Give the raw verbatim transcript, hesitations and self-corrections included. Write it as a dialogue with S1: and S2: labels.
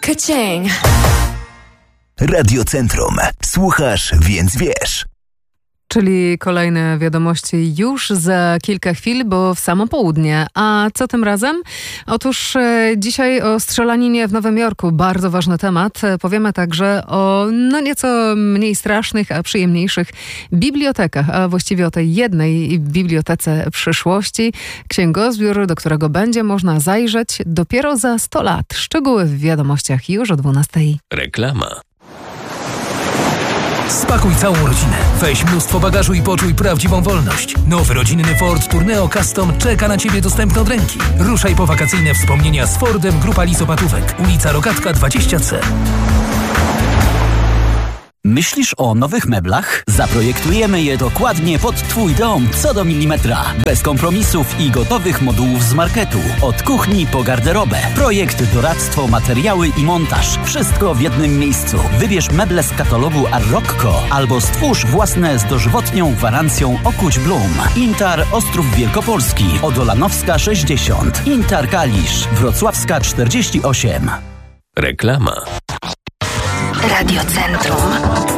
S1: Ka-ching.
S2: Radio Centrum. Słuchasz, więc wiesz.
S3: Czyli kolejne wiadomości już za kilka chwil, bo w samo południe. A co tym razem? Otóż e, dzisiaj o strzelaninie w Nowym Jorku. Bardzo ważny temat. Powiemy także o no nieco mniej strasznych, a przyjemniejszych bibliotekach, a właściwie o tej jednej bibliotece przyszłości. Księgozbiór, do którego będzie można zajrzeć dopiero za sto lat. Szczegóły w wiadomościach już o dwunastej.
S4: Reklama.
S5: Spakuj całą rodzinę. Weź mnóstwo bagażu i poczuj prawdziwą wolność. Nowy rodzinny Ford Tourneo Custom czeka na Ciebie dostępny od ręki. Ruszaj po wakacyjne wspomnienia z Fordem, Grupa Lisopatówek, ulica Rogatka dwadzieścia C.
S6: Myślisz o nowych meblach? Zaprojektujemy je dokładnie pod Twój dom, co do milimetra. Bez kompromisów i gotowych modułów z marketu. Od kuchni po garderobę. Projekt, doradztwo, materiały i montaż. Wszystko w jednym miejscu. Wybierz meble z katalogu Arroccco albo stwórz własne z dożywotnią gwarancją Okuć Blum. Intar Ostrów Wielkopolski, Odolanowska sześćdziesiąt. Intar Kalisz, Wrocławska czterdzieści osiem.
S4: Reklama.
S1: Radio Centrum.